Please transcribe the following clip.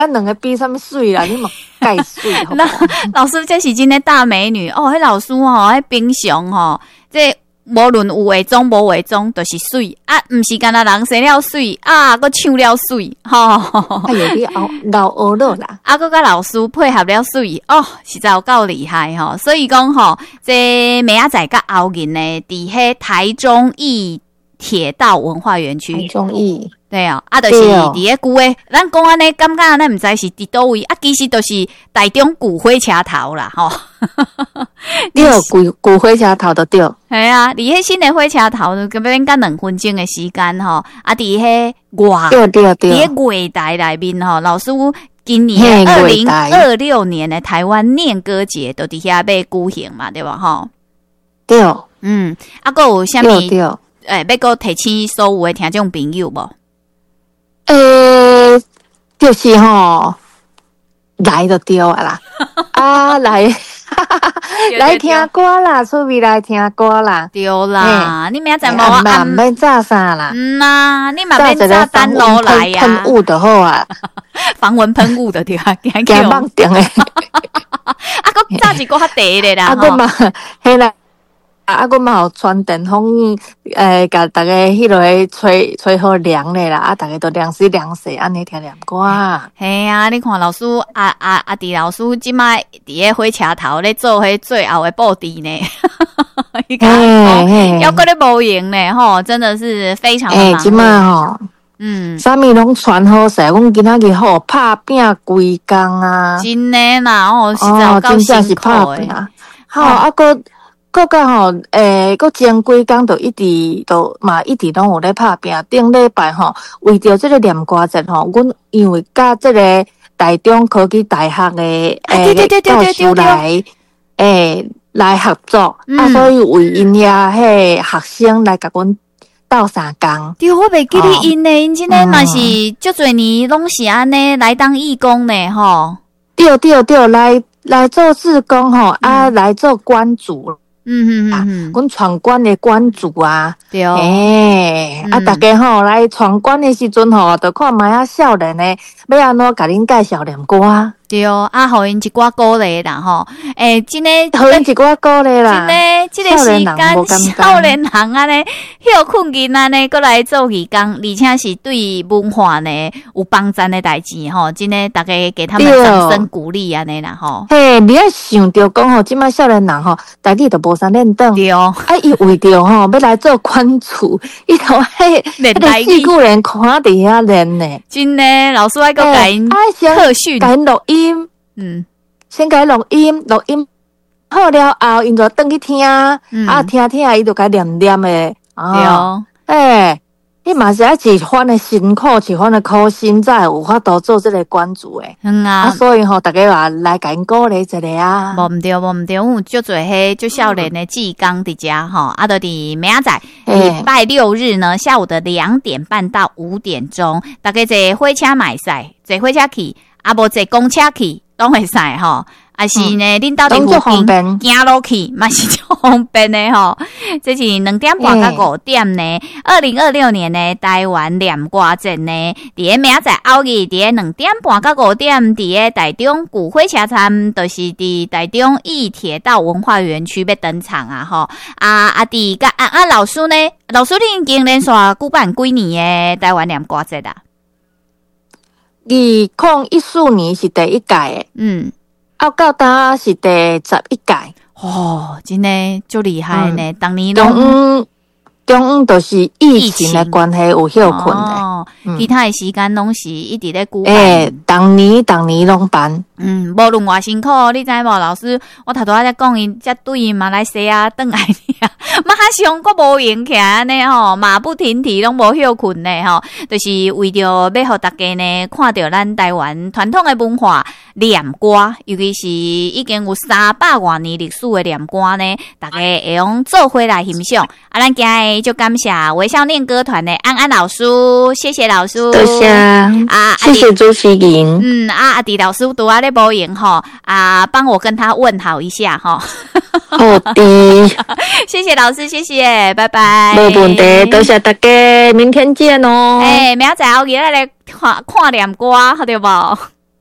咱两个比什么水啦？你嘛介水好不好？ 老师这是真的大美女哦！迄老师迄平常这无论有化妆无化妆，都是水啊，毋是干那人生了水啊，佮唱了水哎呀，你老学了啦！ 啊，佮甲老师配合了水哦，实在有够厉害所以讲这明仔载甲后日呢，伫迄台中义铁道文化园区。 台中义。 对啊，就是伫咧旧诶，咱讲安尼，感觉安尼毋知是伫倒位啊，其实就是台中旧火车头啦， 对，旧火车头就对。 系啊，伫迄新的火车头，根本甲2分钟诶时间啊，伫迄外， 对，伫迄月台内面老师今年2026年的台湾念歌节都伫遐要举行嘛，对吧？ 对， 啊，还有啥物？ 对， 要搁提醒所有诶听众朋友无？ 就是来就对啊啦，啊来来听歌啦，出面来听歌啦， 对啦，你明仔载无暗免炸啥啦， 你嘛免炸单炉来呀， 喷雾就好啊， 防蚊喷雾的对啊， 惊忘定诶， 佮炸一个较茶咧啦， 我嘛嘿啦。我嘛有传电风，甲大家迄落吹好凉咧啦，大家都凉死凉死，安尼听念歌。 嘿啊，你看老师弟老师即摆伫个火车头咧做迄最后的布置呢，伊讲要搁咧无闲呢，真的是非常的忙。 即摆啥物拢传好势，阮今仔日拍拼规工啊， 真诶啦，实在有够辛苦诶。 搁甲搁前几工就一直拢有咧拍拼。顶礼拜为着这个念歌节阮因为甲这个台中科技大学的教授来合作，所以为因遐学生来甲阮斗相共。 对，我袂记得因呢，因真诶嘛是足侪年拢是安尼来当义工呢， 对，来做志工来做关主。阮闯关的关主啊， 对， 大家来闯关的时阵就看卖啊少年的要安怎甲恁介绍念歌啊， 对，互因一寡鼓励啦真诶， 互因一寡鼓励啦， 真诶，这个时间少年人安尼休困囡仔呢，过来做义工，而且是对文化呢有帮助的代志真诶，大家给他们掌声鼓励安尼啦你要想着讲即摆少年人大家都无啥练灯， 对伊为着要来做关主，伊头迄四句人看伫遐练呢， 真诶，老师爱个甲因特训， 甲因录音，先甲因录音好了后，因就转去听，听伊就甲念诶，你嘛是一番的辛苦，一番的苦心，才有法度做这个关主诶。所以大家话来甲因鼓励一下啊。 无毋对，有足侪迄足少年的志工伫遮就伫明仔载礼拜6日呢，下午的2点半到5点钟，大家坐火车嘛会使，坐火车去，无坐公车去，拢会使啊是呢，恁到底附近行路去嘛是足方便的这是2点半到5点呢。2026年呢，台湾念歌节呢，伫个明仔载后日，伫个2点半到5点，伫个台中旧火车站，就是伫台中义铁道文化园区要登场伫甲安老师呢，老师你已经连续举办几年的台湾念歌节啦 ？2014年是第1届的，到当是第11届。 真的足厉害呢！当年中就是疫情的关系有休困的， 其他的时间拢是一直咧举办。 当年拢办。 无论偌辛苦，你知无？老师，我头拄仔在讲，因才对马来西亚转来马上阁无闲起来呢马不停蹄拢无休困呢就是为着要互大家呢看到咱台湾传统的文化念歌，尤其是已经有300多年历史的念歌呢，大家会用做伙来欣赏。咱今日就感谢微笑念歌团的安安老师，谢谢老师， 多谢谢谢主持人。 阿弟老师拄仔咧无闲帮我跟他问好一下好的， 谢谢老师，谢谢，拜拜。 没问题，多谢大家，明天见哦。 明仔载后日来看念歌，好对不？